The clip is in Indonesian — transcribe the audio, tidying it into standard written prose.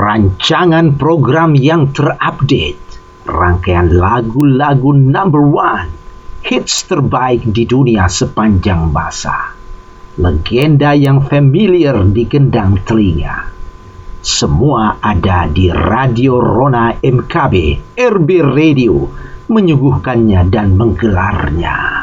rancangan program yang terupdate, rangkaian lagu-lagu number one, hits terbaik di dunia sepanjang masa, legenda yang familiar di gendang telinga. Semua ada di Radio Rona MKB, RB Radio, menyuguhkannya dan menggelarnya.